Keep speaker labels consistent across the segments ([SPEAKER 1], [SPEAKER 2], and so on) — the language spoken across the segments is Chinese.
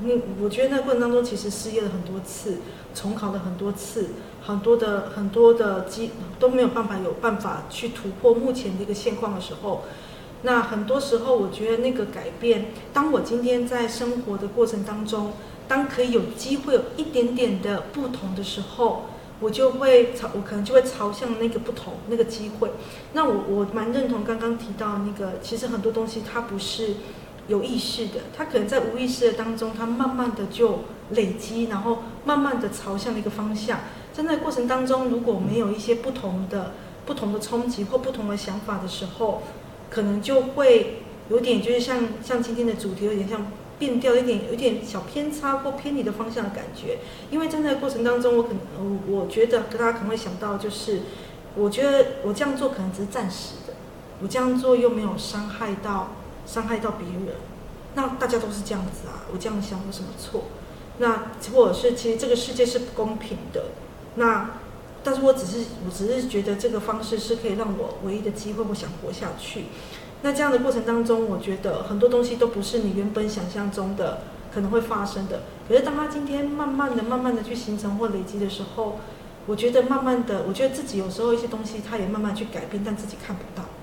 [SPEAKER 1] 我觉得那个过程当中其实失业了很多次，重考了很多次，很多的都没有办法去突破目前的一个现况的时候，那很多时候我觉得那个改变，当我今天在生活的过程当中，当可以有机会有一点点的不同的时候，我可能就会朝向那个不同那个机会。那我蛮认同刚刚提到那个，其实很多东西它不是有意识的，它可能在无意识的当中，它慢慢的就累积，然后慢慢的朝向一个方向。在那个过程当中，如果没有一些不同的冲击或不同的想法的时候，可能就会有点就是像今天的主题有点像变调，有点小偏差或偏离的方向的感觉。因为在那个过程当中，我觉得大家可能会想到，就是我觉得我这样做可能只是暂时的，我这样做又没有伤害到别人，那大家都是这样子啊，我这样想有什么错？那或者是其实这个世界是不公平的，但是我只是觉得这个方式是可以让我唯一的机会，我想活下去。那这样的过程当中，我觉得很多东西都不是你原本想象中的可能会发生的。可是当它今天慢慢的去形成或累积的时候，我觉得慢慢的，我觉得自己有时候一些东西它也慢慢去改变，但自己看不到。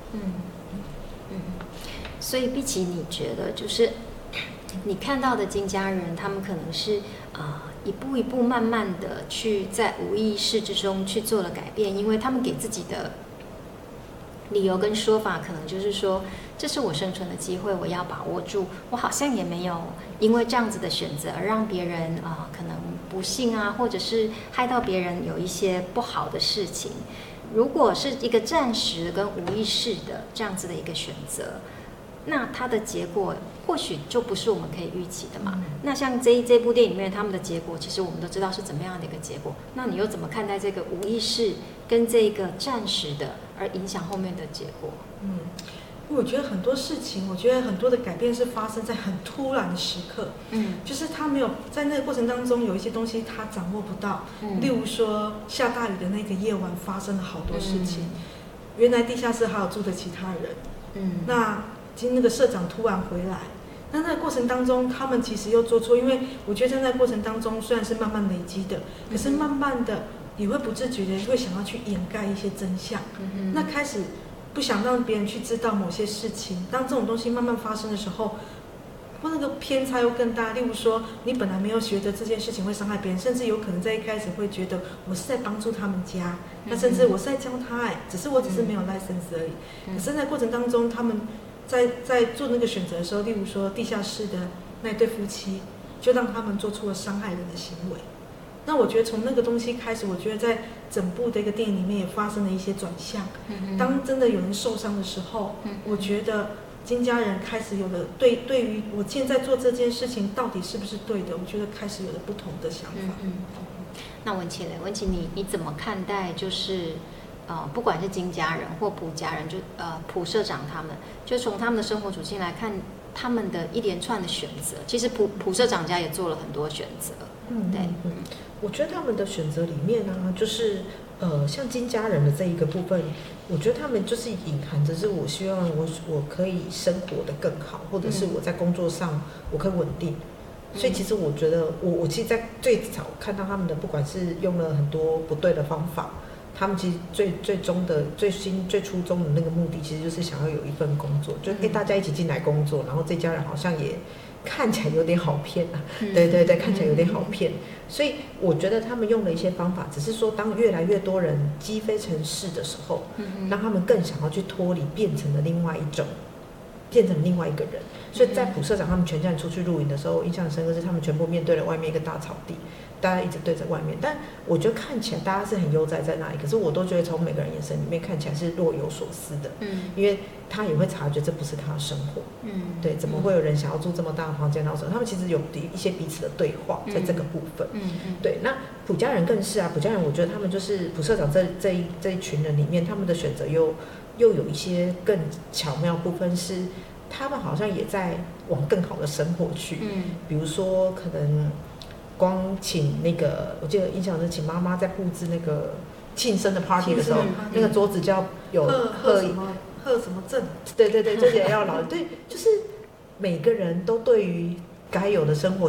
[SPEAKER 2] 所以碧琪，你觉得就是你看到的金家人，他们可能是一步一步慢慢的去在无意识之中去做了改变，因为他们给自己的理由跟说法可能就是说，这是我生存的机会，我要把握住。我好像也没有因为这样子的选择而让别人可能不幸啊，或者是害到别人有一些不好的事情。如果是一个暂时跟无意识的这样子的一个选择，那它的结果或许就不是我们可以预期的嘛。那像这部电影里面他们的结果，其实我们都知道是怎么样的一个结果。那你又怎么看待这个无意识跟这个暂时的，而影响后面的结果？
[SPEAKER 1] 我觉得很多事情，我觉得很多的改变是发生在很突然的时刻。就是他没有在那个过程当中有一些东西他掌握不到。例如说下大雨的那个夜晚发生了好多事情。原来地下室还有住的其他人。那个社长突然回来，那个过程当中，他们其实又做错，因为我觉得在那个过程当中，虽然是慢慢累积的，可是慢慢的你会不自觉的会想要去掩盖一些真相。那开始不想让别人去知道某些事情。当这种东西慢慢发生的时候，那个偏差又更大。例如说，你本来没有觉得这件事情会伤害别人，甚至有可能在一开始会觉得我是在帮助他们家，那甚至我是在教他，只是没有 license 而已。可是在过程当中，他们在做那个选择的时候，例如说地下室的那对夫妻，就让他们做出了伤害人的行为。那我觉得从那个东西开始，我觉得在整部的一个电影里面也发生了一些转向。当真的有人受伤的时候，我觉得金家人开始有了对于我现在做这件事情到底是不是对的，我觉得开始有了不同的想法。
[SPEAKER 2] 那文琪你怎么看待就是不管是金家人或朴家人，就朴社长他们，就从他们的生活处境来看，他们的一连串的选择，其实朴社长家也做了很多选择。
[SPEAKER 3] 我觉得他们的选择里面呢，就是像金家人的这一个部分，我觉得他们就是隐含着是我希望我可以生活得更好，或者是我在工作上我可以稳定。所以其实我觉得我其实在最早看到他们的，不管是用了很多不对的方法，他们其实最终的最初衷的那个目的，其实就是想要有一份工作，就大家一起进来工作，然后这家人好像也看起来有点好骗啊。对，看起来有点好骗。所以我觉得他们用了一些方法，只是说当越来越多人积非成是的时候，让他们更想要去脱离，变成另外一个人。所以在朴社长他们全家人出去露营的时候，印象很深刻是他们全部面对了外面一个大草地，大家一直对着外面，但我觉得看起来大家是很悠哉在那里，可是我都觉得从每个人眼神里面看起来是若有所思的。因为他也会察觉这不是他的生活。对，怎么会有人想要住这么大的房间？然后他们其实有一些彼此的对话在这个部分。对，那朴家人更是啊，朴家人我觉得他们就是朴社长这一群人里面，他们的选择又有一些更巧妙部分是，他们好像也在往更好的生活去。比如说可能光请那个，我记得印象是请妈妈在布置那个庆生的 party 的时候，那个桌子就要有
[SPEAKER 1] 贺什么证？
[SPEAKER 3] 对，这也要老对，就是每个人都对于该有的生活